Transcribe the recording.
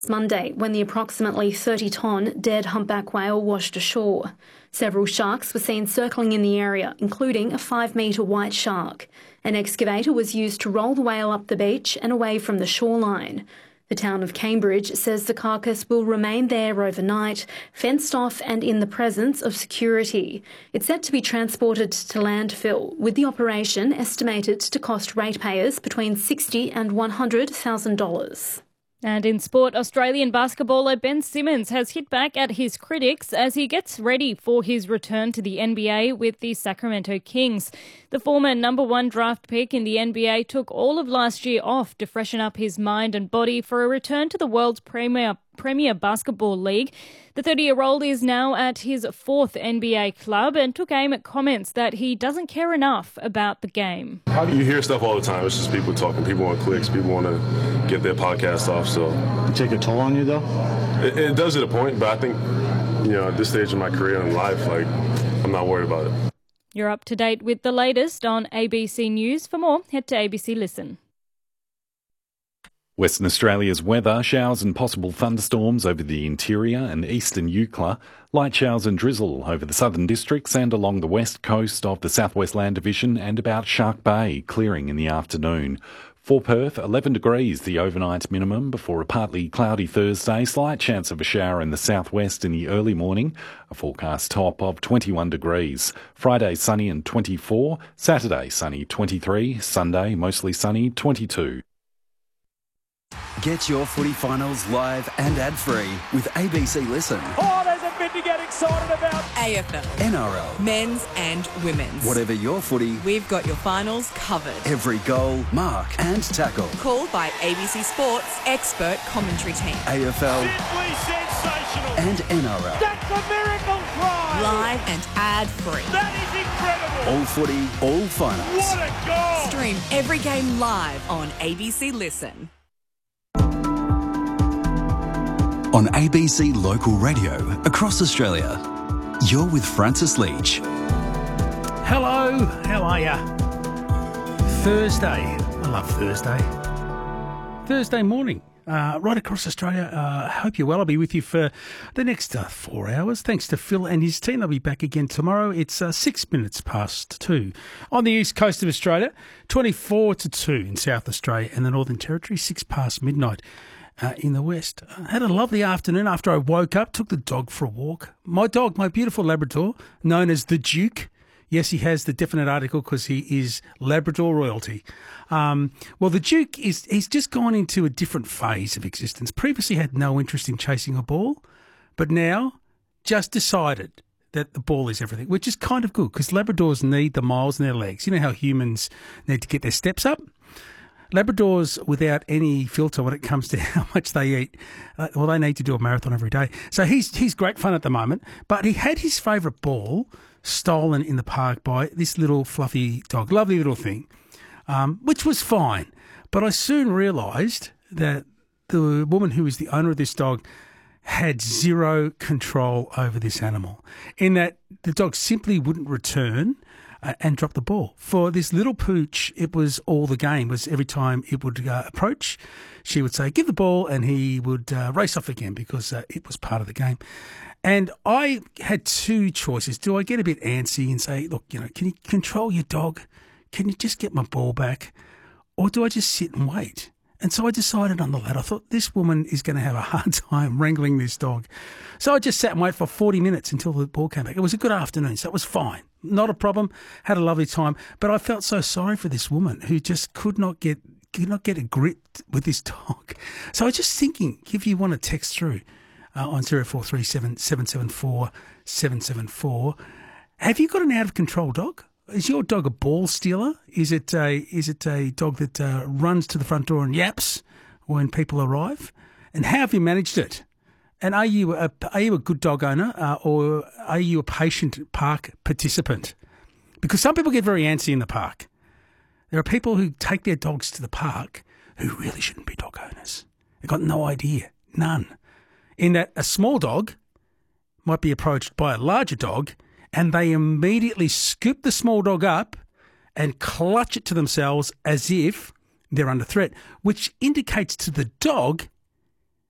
Monday, when the approximately 30-tonne dead humpback whale washed ashore. Several sharks were seen circling in the area, including a 5-metre white shark. An excavator was used to roll the whale up the beach and away from the shoreline. The town of Cambridge says the carcass will remain there overnight, fenced off and in the presence of security. It's set to be transported to landfill, with the operation estimated to cost ratepayers between $60,000 and $100,000. And in sport, Australian basketballer Ben Simmons has hit back at his critics as he gets ready for his return to the NBA with the Sacramento Kings. The former number 1 draft pick in the NBA took all of last year off to freshen up his mind and body for a return to the world's premier basketball league. The 30-year-old is now at his 4th NBA club and took aim at comments that he doesn't care enough about the game. You hear stuff all the time. It's just people talking. People want clicks. People want to get their podcast off. So it take a toll on you, though? It does at a point, but I think, at this stage of my career and life, I'm not worried about it. You're up to date with the latest on ABC News. For more, head to ABC Listen. Western Australia's weather: showers and possible thunderstorms over the interior and eastern Eucla, light showers and drizzle over the southern districts and along the west coast of the Southwest Land Division and about Shark Bay, clearing in the afternoon. For Perth, 11 degrees the overnight minimum before a partly cloudy Thursday, slight chance of a shower in the southwest in the early morning, a forecast top of 21 degrees. Friday sunny and 24, Saturday sunny 23, Sunday mostly sunny 22. Get your footy finals live and ad-free with ABC Listen. Oh, there's a bit to get excited about. AFL. NRL. Men's and women's. Whatever your footy, we've got your finals covered. Every goal, mark and tackle. Called by ABC Sports' expert commentary team. AFL. Simply sensational. And NRL. That's a miracle try. Live and ad-free. That is incredible. All footy, all finals. What a goal. Stream every game live on ABC Listen. On ABC Local Radio across Australia, you're with Francis Leach. Hello, how are ya? Thursday. I love Thursday. Thursday morning, right across Australia. I hope you're well. I'll be with you for the next 4 hours. Thanks to Phil and his team. They'll be back again tomorrow. It's 6 minutes past 2 on the east coast of Australia, 24 to 2 in South Australia and the Northern Territory, 6 past midnight. In the west. I had a lovely afternoon after I woke up, took the dog for a walk. My dog, my beautiful Labrador, known as the Duke. Yes, he has the definite article because he is Labrador royalty. Well, the Duke, he's just gone into a different phase of existence. Previously had no interest in chasing a ball, but now just decided that the ball is everything, which is kind of good because Labradors need the miles in their legs. You know how humans need to get their steps up? Labradors, without any filter when it comes to how much they eat, they need to do a marathon every day. So he's great fun at the moment, but he had his favourite ball stolen in the park by this little fluffy dog, lovely little thing, which was fine. But I soon realised that the woman who is the owner of this dog had zero control over this animal, in that the dog simply wouldn't return and drop the ball. For this little pooch, it was all the game. Was every time it would approach, she would say, give the ball, and he would race off again because it was part of the game. And I had two choices. Do I get a bit antsy and say, look, can you control your dog? Can you just get my ball back? Or do I just sit and wait? And so I decided on the latter. I thought this woman is going to have a hard time wrangling this dog. So I just sat and waited for 40 minutes until the ball came back. It was a good afternoon, so it was fine. Not a problem. Had a lovely time. But I felt so sorry for this woman who just could not get a grip with this dog. So I was just thinking, if you want to text through on 0437 774 774, have you got an out-of-control dog? Is your dog a ball stealer? Is it a dog that runs to the front door and yaps when people arrive? And how have you managed it? And are you a good dog owner or are you a patient park participant? Because some people get very antsy in the park. There are people who take their dogs to the park who really shouldn't be dog owners. They've got no idea, none. In that a small dog might be approached by a larger dog and they immediately scoop the small dog up and clutch it to themselves as if they're under threat, which indicates to the dog